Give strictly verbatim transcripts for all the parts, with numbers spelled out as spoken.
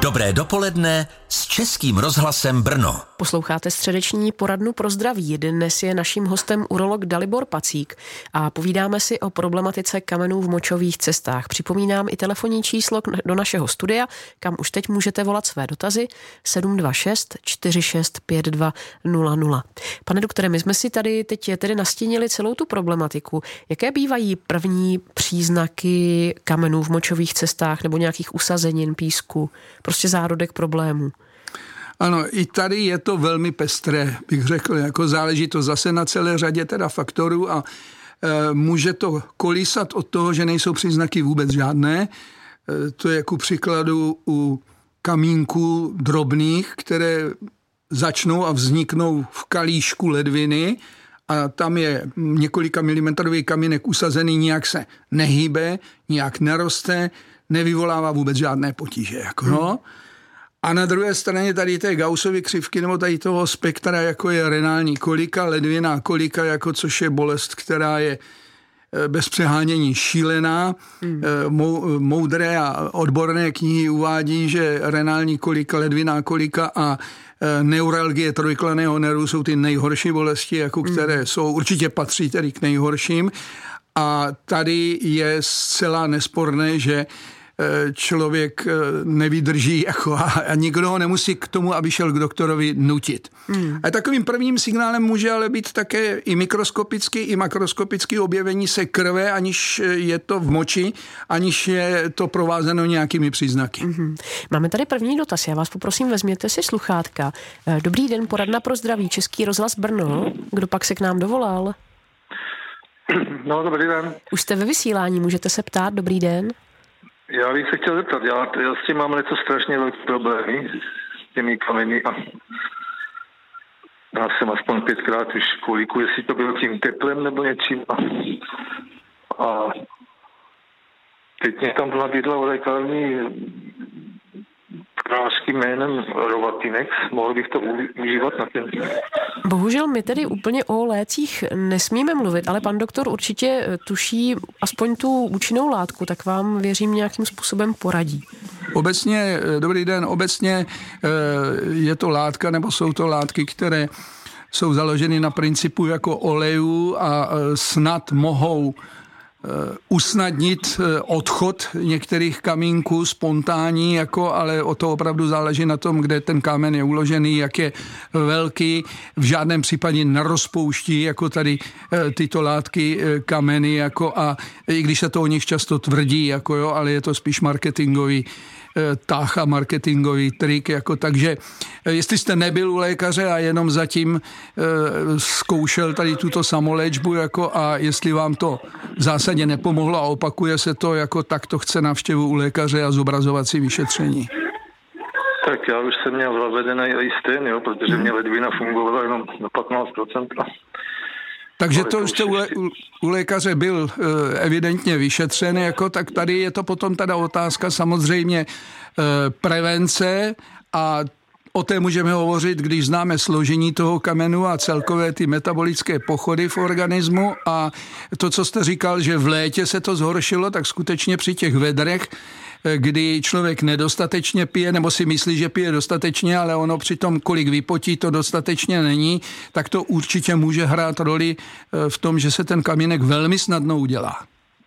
Dobré dopoledne s Českým rozhlasem Brno. Posloucháte středeční poradnu pro zdraví. Dnes je naším hostem urolog Dalibor Pacík a povídáme si o problematice kamenů v močových cestách. Připomínám i telefonní číslo do našeho studia, kam už teď můžete volat své dotazy sedm dva šest čtyři šest pět dva nula nula. Pane doktore, my jsme si tady teď tedy nastínili celou tu problematiku. Jaké bývají první příznaky kamenů v močových cestách nebo nějakých usazenin, písku, prostě zárodek problémů? Ano, i tady je to velmi pestré, bych řekl, jako záleží to zase na celé řadě teda faktorů a e, může to kolísat od toho, že nejsou příznaky vůbec žádné. E, to je ku příkladu u kamínků drobných, které začnou a vzniknou v kalíšku ledviny a tam je několika milimetrový kamínek usazený, nijak se nehýbe, nijak neroste, nevyvolává vůbec žádné potíže. Jako, no. A na druhé straně tady té Gaussovy křivky nebo tady toho spektra, jako je renální kolika, ledviná kolika, jako což je bolest, která je bez přehánění šílená. Hmm. Moudré a odborné knihy uvádí, že renální kolika, ledviná kolika a neuralgie trojklaného nervu jsou ty nejhorší bolesti, jako které hmm. jsou, určitě patří tedy k nejhorším. A tady je zcela nesporné, že člověk nevydrží jako a nikdo ho nemusí k tomu, aby šel k doktorovi, nutit. Hmm. A takovým prvním signálem může ale být také i mikroskopický, i makroskopický objevení se krve, aniž je to v moči, aniž je to provázeno nějakými příznaky. Hmm. Máme tady první dotaz. Já vás poprosím, vezměte si sluchátka. Dobrý den, poradna pro zdraví, Český rozhlas Brno. Kdo pak se k nám dovolal? No, dobrý den. Už jste ve vysílání, můžete se ptát. Dobrý den. Já bych se chtěl zeptat, já, já s tím mám něco strašně velké problémy, s těmi kameny a já jsem aspoň pětkrát už koliku, jestli to bylo tím teplem nebo něčím a, a teď mě tam nabídla v lékárni krášky jménem Rovatinex, mohl bych to užívat na ten. Bohužel my tedy úplně o lécích nesmíme mluvit, ale pan doktor určitě tuší aspoň tu účinnou látku, tak vám věřím nějakým způsobem poradí. Obecně, dobrý den, obecně je to látka, nebo jsou to látky, které jsou založeny na principu jako olejů a snad mohou usnadnit odchod některých kamínků spontánní, jako, ale o to opravdu záleží na tom, kde ten kámen je uložený, jak je velký. V žádném případě nerozpouští jako tady tyto látky kameny, jako, a i když se to o nich často tvrdí, jako, jo, ale je to spíš marketingový tah a marketingový trik, jako, takže jestli jste nebyl u lékaře a jenom zatím e, zkoušel tady tuto samoléčbu, jako, a jestli vám to v zásadě nepomohlo a opakuje se to, jako, tak to chce návštěvu u lékaře a zobrazovací vyšetření. Tak já už jsem měl zavedený i stén, jo, protože mě ledvina fungovala jenom na patnáct procent. Takže to už jste u, u, u lékaře byl e, evidentně vyšetřen, jako, tak tady je to potom teda otázka samozřejmě e, prevence a o té můžeme hovořit, když známe složení toho kamenu a celkové ty metabolické pochody v organismu a to, co jste říkal, že v létě se to zhoršilo, tak skutečně při těch vedrech, kdy člověk nedostatečně pije, nebo si myslí, že pije dostatečně, ale ono přitom, kolik vypotí, to dostatečně není, tak to určitě může hrát roli v tom, že se ten kamínek velmi snadno udělá.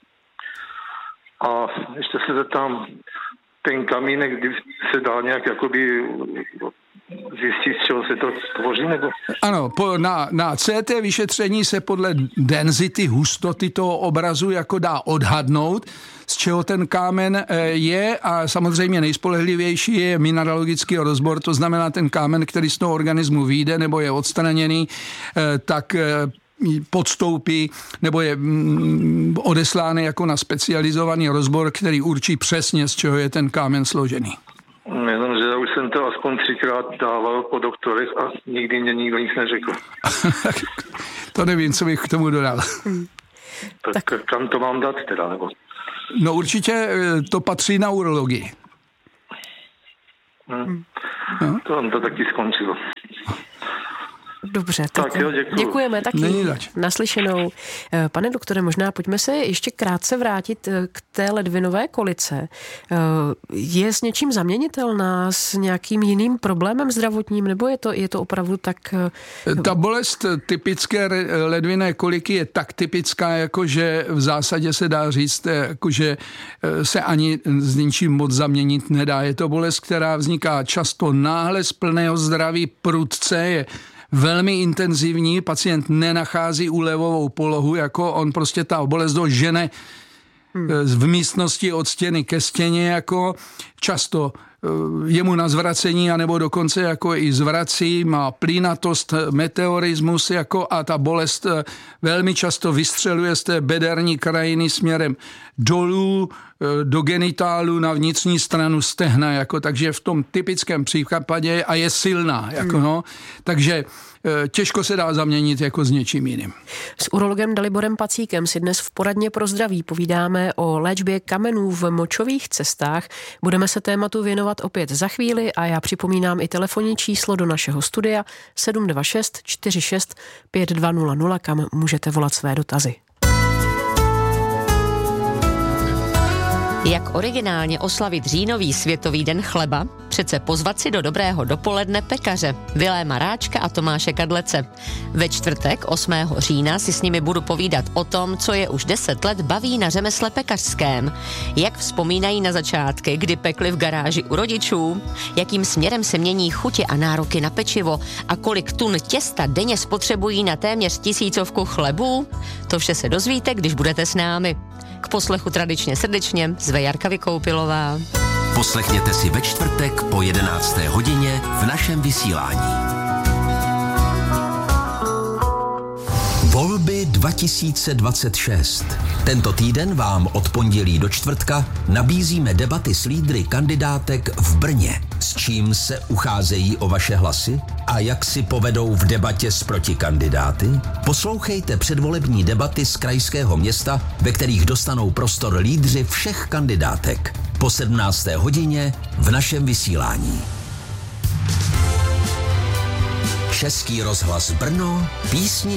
A ještě se zeptám, ten kamínek, kdy se dá nějak jakoby zjistit, z čeho se to tvoří, nebo? Ano, po, na, na C T vyšetření se podle density, hustoty toho obrazu jako dá odhadnout, z čeho ten kámen je, a samozřejmě nejspolehlivější je mineralogický rozbor, to znamená ten kámen, který z toho organismu vyjde nebo je odstraněný, tak podstoupí nebo je odeslány jako na specializovaný rozbor, který určí přesně, z čeho je ten kámen složený. Jenomže já už jsem to aspoň třikrát dával po doktorech a nikdy mě nikdo nic neřekl. To nevím, co bych k tomu dodal. Tak, tak kam to mám dát teda, nebo? No určitě to patří na urologii. Hmm. No. To tam to taky skončilo. Dobře, tak, tak jo, děkuju. Děkujeme taky. Není zač. Naslyšenou. Pane doktore, možná pojďme se ještě krátce vrátit k té ledvinové kolice. Je s něčím zaměnitelná, s nějakým jiným problémem zdravotním, nebo je to, je to opravdu tak... Ta bolest typické ledvinné koliky je tak typická, jako že v zásadě se dá říct, jako že se ani s ničím moc zaměnit nedá. Je to bolest, která vzniká často náhle z plného zdraví, prudce, je velmi intenzivní, pacient nenachází úlevovou polohu, jako on prostě ta bolest do žene v místnosti od stěny ke stěně, jako často jemu na zvracení, anebo dokonce jako i zvrací, má plínatost, meteorismus, jako a ta bolest velmi často vystřeluje z té bederní krajiny směrem dolů do genitálu na vnitřní stranu stehna, jako, takže v tom typickém případě a je silná. Jako, hmm. no, takže těžko se dá zaměnit jako s něčím jiným. S urologem Daliborem Pacíkem si dnes v poradně pro zdraví povídáme o léčbě kamenů v močových cestách. Budeme se tématu věnovat opět za chvíli a já připomínám i telefonní číslo do našeho studia sedm dva šest čtyři šest pět dva nula nula, kam můžete volat své dotazy. Jak originálně oslavit říjnový světový den chleba? Přece pozvat si do dobrého dopoledne pekaře Viléma Ráčka a Tomáše Kadlece. Ve čtvrtek osmého října si s nimi budu povídat o tom, co je už deset let baví na řemesle pekařském. Jak vzpomínají na začátky, kdy pekli v garáži u rodičů, jakým směrem se mění chutě a nároky na pečivo a kolik tun těsta denně spotřebují na téměř tisícovku chlebů? To vše se dozvíte, když budete s námi. K poslechu tradičně srdečně zve Jarka Vykoupilová. Poslechněte si ve čtvrtek po jedenácté hodině v našem vysílání. Volby dva tisíce dvacet šest. Tento týden vám od pondělí do čtvrtka nabízíme debaty s lídry kandidátek v Brně. S čím se ucházejí o vaše hlasy a jak si povedou v debatě s protikandidáty? Poslouchejte předvolební debaty z krajského města, ve kterých dostanou prostor lídři všech kandidátek. Po sedmnácté hodině v našem vysílání. Český rozhlas Brno, písni